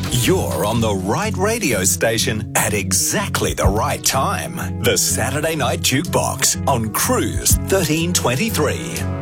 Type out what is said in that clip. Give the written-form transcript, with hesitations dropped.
You're on the right radio station at exactly the right time. The Saturday Night Jukebox on Cruise 1323.